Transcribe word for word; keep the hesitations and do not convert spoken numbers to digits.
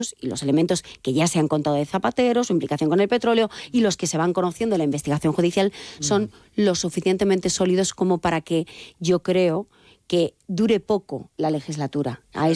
y los elementos que ya se han contado de Zapatero, su implicación con el petróleo y los que se van conociendo de la investigación judicial son lo suficientemente sólidos como para que yo creo que dure poco la legislatura. A